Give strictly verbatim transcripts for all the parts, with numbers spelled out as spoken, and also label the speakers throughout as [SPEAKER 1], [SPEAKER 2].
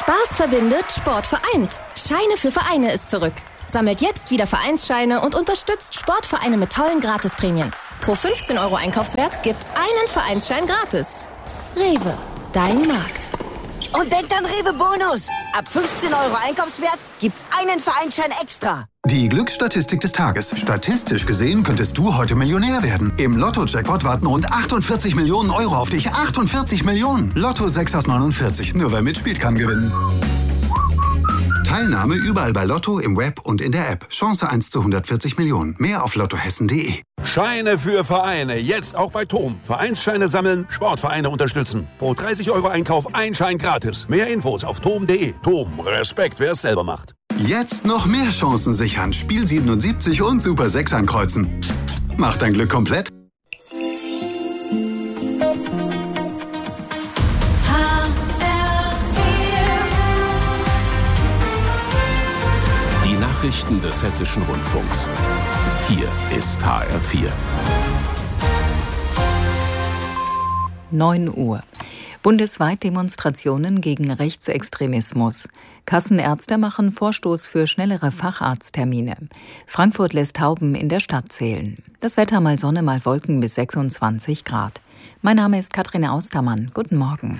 [SPEAKER 1] Spaß verbindet, Sport vereint. Scheine für Vereine ist zurück. Sammelt jetzt wieder Vereinsscheine und unterstützt Sportvereine mit tollen Gratisprämien. Pro fünfzehn Euro Einkaufswert gibt's einen Vereinsschein gratis. Rewe, dein Markt.
[SPEAKER 2] Und denkt an Rewe Bonus. Ab fünfzehn Euro Einkaufswert gibt's einen Vereinsschein extra.
[SPEAKER 3] Die Glücksstatistik des Tages. Statistisch gesehen könntest du heute Millionär werden. Im Lotto-Jackpot warten rund achtundvierzig Millionen Euro auf dich. achtundvierzig Millionen. Lotto sechs aus neunundvierzig. Nur wer mitspielt, kann gewinnen. Teilnahme überall bei Lotto, im Web und in der App. Chance eins zu hundertvierzig Millionen. Mehr auf lottohessen punkt de.
[SPEAKER 4] Scheine für Vereine. Jetzt auch bei T O M. Vereinsscheine sammeln, Sportvereine unterstützen. Pro dreißig Euro Einkauf ein Schein gratis. Mehr Infos auf T O M punkt de. T O M. Respekt, wer es selber macht.
[SPEAKER 3] Jetzt noch mehr Chancen sichern. Spiel siebenundsiebzig und Super sechs ankreuzen. Macht dein Glück komplett.
[SPEAKER 5] Die Nachrichten des Hessischen Rundfunks. Hier ist H R vier.
[SPEAKER 6] neun Uhr. Bundesweit Demonstrationen gegen Rechtsextremismus. Kassenärzte machen Vorstoß für schnellere Facharzttermine. Frankfurt lässt Tauben in der Stadt zählen. Das Wetter mal Sonne, mal Wolken bis sechsundzwanzig Grad. Mein Name ist Katrin Austermann. Guten Morgen.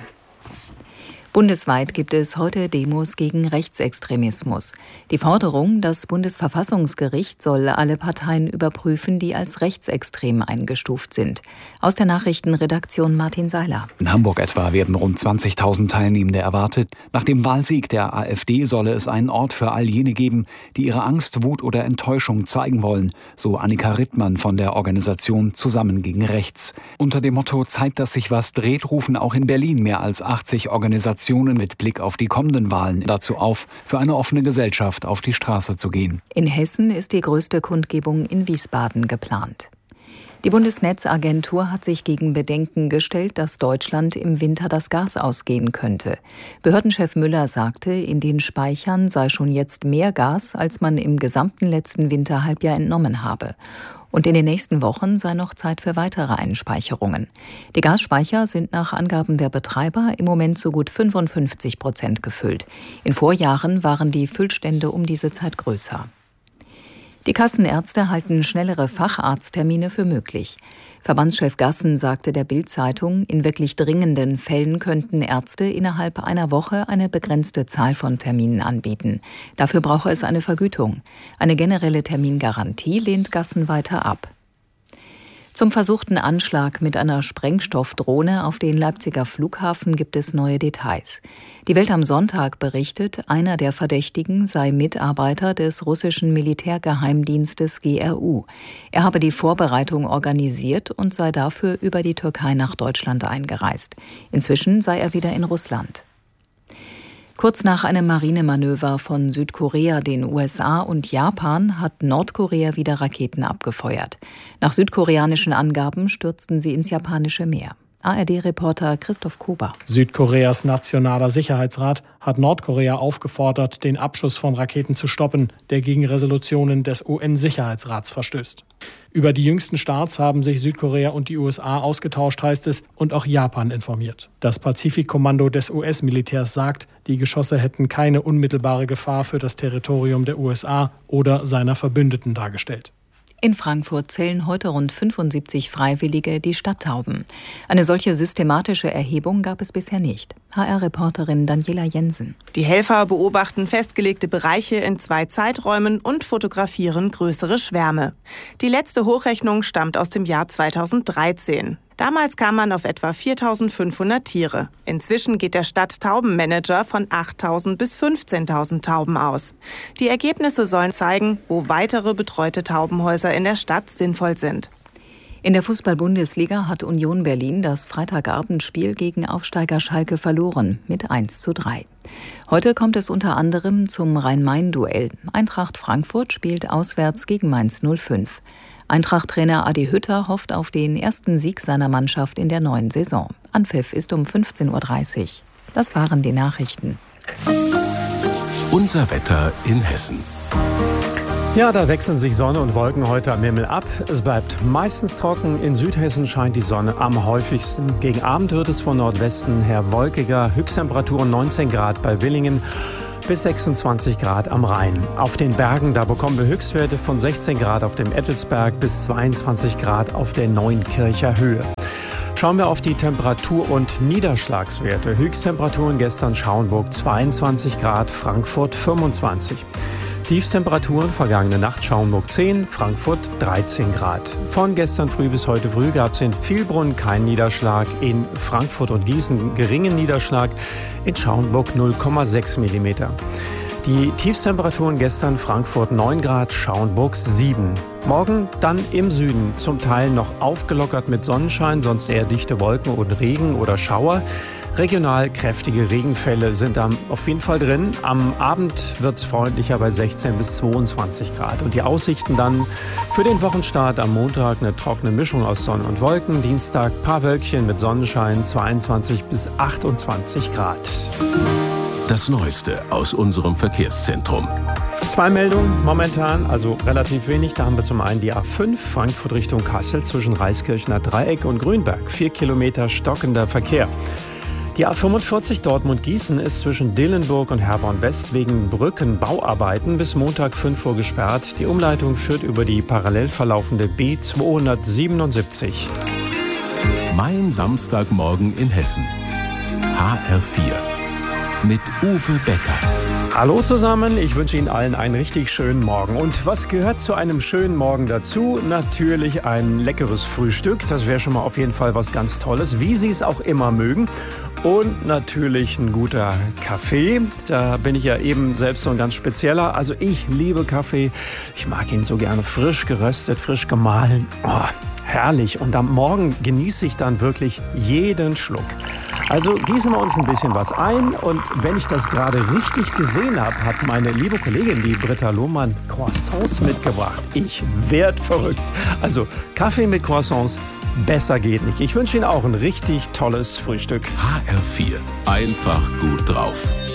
[SPEAKER 6] Bundesweit gibt es heute Demos gegen Rechtsextremismus. Die Forderung, das Bundesverfassungsgericht soll alle Parteien überprüfen, die als rechtsextrem eingestuft sind. Aus der Nachrichtenredaktion Martin Seiler.
[SPEAKER 7] In Hamburg etwa werden rund zwanzigtausend Teilnehmende erwartet. Nach dem Wahlsieg der AfD solle es einen Ort für all jene geben, die ihre Angst, Wut oder Enttäuschung zeigen wollen, so Annika Rittmann von der Organisation Zusammen gegen Rechts. Unter dem Motto Zeit, dass sich was dreht, rufen auch in Berlin mehr als achtzig Organisationen mit Blick auf die kommenden Wahlen dazu auf, für eine offene Gesellschaft auf die Straße zu gehen.
[SPEAKER 6] In Hessen ist die größte Kundgebung in Wiesbaden geplant. Die Bundesnetzagentur hat sich gegen Bedenken gestellt, dass Deutschland im Winter das Gas ausgehen könnte. Behördenchef Müller sagte, in den Speichern sei schon jetzt mehr Gas, als man im gesamten letzten Winterhalbjahr entnommen habe. Und in den nächsten Wochen sei noch Zeit für weitere Einspeicherungen. Die Gasspeicher sind nach Angaben der Betreiber im Moment zu gut fünfundfünfzig Prozent gefüllt. In Vorjahren waren die Füllstände um diese Zeit größer. Die Kassenärzte halten schnellere Facharzttermine für möglich. Verbandschef Gassen sagte der Bild-Zeitung, in wirklich dringenden Fällen könnten Ärzte innerhalb einer Woche eine begrenzte Zahl von Terminen anbieten. Dafür brauche es eine Vergütung. Eine generelle Termingarantie lehnt Gassen weiter ab. Zum versuchten Anschlag mit einer Sprengstoffdrohne auf den Leipziger Flughafen gibt es neue Details. Die Welt am Sonntag berichtet, einer der Verdächtigen sei Mitarbeiter des russischen Militärgeheimdienstes G R U. Er habe die Vorbereitung organisiert und sei dafür über die Türkei nach Deutschland eingereist. Inzwischen sei er wieder in Russland. Kurz nach einem Marinemanöver von Südkorea, den U S A und Japan hat Nordkorea wieder Raketen abgefeuert. Nach südkoreanischen Angaben stürzten sie ins japanische Meer. A R D-Reporter Christoph Kober.
[SPEAKER 8] Südkoreas Nationaler Sicherheitsrat hat Nordkorea aufgefordert, den Abschuss von Raketen zu stoppen, der gegen Resolutionen des U N-Sicherheitsrats verstößt. Über die jüngsten Starts haben sich Südkorea und die U S A ausgetauscht, heißt es, und auch Japan informiert. Das Pazifikkommando des U S-Militärs sagt, die Geschosse hätten keine unmittelbare Gefahr für das Territorium der U S A oder seiner Verbündeten dargestellt.
[SPEAKER 6] In Frankfurt zählen heute rund fünfundsiebzig Freiwillige die Stadttauben. Eine solche systematische Erhebung gab es bisher nicht. H R-Reporterin Daniela Jensen.
[SPEAKER 9] Die Helfer beobachten festgelegte Bereiche in zwei Zeiträumen und fotografieren größere Schwärme. Die letzte Hochrechnung stammt aus dem Jahr zweitausenddreizehn. Damals kam man auf etwa viertausendfünfhundert Tiere. Inzwischen geht der Stadttaubenmanager von achttausend bis fünfzehntausend Tauben aus. Die Ergebnisse sollen zeigen, wo weitere betreute Taubenhäuser in der Stadt sinnvoll sind.
[SPEAKER 6] In der Fußball-Bundesliga hat Union Berlin das Freitagabendspiel gegen Aufsteiger Schalke verloren mit eins zu drei. Heute kommt es unter anderem zum Rhein-Main-Duell. Eintracht Frankfurt spielt auswärts gegen Mainz null fünf. Eintracht-Trainer Adi Hütter hofft auf den ersten Sieg seiner Mannschaft in der neuen Saison. Anpfiff ist um fünfzehn Uhr dreißig. Das waren die Nachrichten.
[SPEAKER 5] Unser Wetter in Hessen.
[SPEAKER 10] Ja, da wechseln sich Sonne und Wolken heute am Himmel ab. Es bleibt meistens trocken. In Südhessen scheint die Sonne am häufigsten. Gegen Abend wird es von Nordwesten her wolkiger. Höchsttemperaturen neunzehn Grad bei Willingen bis sechsundzwanzig Grad am Rhein. Auf den Bergen, da bekommen wir Höchstwerte von sechzehn Grad auf dem Ettelsberg bis zweiundzwanzig Grad auf der Neunkircher Höhe. Schauen wir auf die Temperatur- und Niederschlagswerte. Höchsttemperaturen gestern Schauenburg zweiundzwanzig Grad, Frankfurt fünfundzwanzig. Tiefstemperaturen vergangene Nacht Schauenburg zehn, Frankfurt dreizehn Grad. Von gestern früh bis heute früh gab es in Vielbrunn keinen Niederschlag, in Frankfurt und Gießen geringen Niederschlag, in Schauenburg null Komma sechs Millimeter. Die Tiefstemperaturen gestern Frankfurt neun Grad, Schauenburg sieben. Morgen dann im Süden zum Teil noch aufgelockert mit Sonnenschein, sonst eher dichte Wolken und Regen oder Schauer. Regional kräftige Regenfälle sind da auf jeden Fall drin. Am Abend wird es freundlicher bei sechzehn bis zweiundzwanzig Grad. Und die Aussichten dann für den Wochenstart am Montag eine trockene Mischung aus Sonne und Wolken. Dienstag paar Wölkchen mit Sonnenschein, zweiundzwanzig bis achtundzwanzig Grad.
[SPEAKER 5] Das Neueste aus unserem Verkehrszentrum.
[SPEAKER 10] Zwei Meldungen momentan, also relativ wenig. Da haben wir zum einen die A fünf, Frankfurt Richtung Kassel zwischen Reiskirchner Dreieck und Grünberg. Vier Kilometer stockender Verkehr. Die A fünfundvierzig Dortmund-Gießen ist zwischen Dillenburg und Herborn-West wegen Brückenbauarbeiten bis Montag fünf Uhr gesperrt. Die Umleitung führt über die parallel verlaufende B zweihundertsiebenundsiebzig.
[SPEAKER 5] Mein Samstagmorgen in Hessen. H R vier. Mit Uwe Becker.
[SPEAKER 10] Hallo zusammen, ich wünsche Ihnen allen einen richtig schönen Morgen. Und was gehört zu einem schönen Morgen dazu? Natürlich ein leckeres Frühstück. Das wäre schon mal auf jeden Fall was ganz Tolles, wie Sie es auch immer mögen. Und natürlich ein guter Kaffee. Da bin ich ja eben selbst so ein ganz spezieller. Also ich liebe Kaffee. Ich mag ihn so gerne frisch geröstet, frisch gemahlen. Oh, herrlich. Und am Morgen genieße ich dann wirklich jeden Schluck. Also gießen wir uns ein bisschen was ein. Und wenn ich das gerade richtig gesehen habe, hat meine liebe Kollegin, die Britta Lohmann, Croissants mitgebracht. Ich werd verrückt. Also Kaffee mit Croissants, besser geht nicht. Ich wünsche Ihnen auch ein richtig tolles Frühstück.
[SPEAKER 5] H R vier. Einfach gut drauf.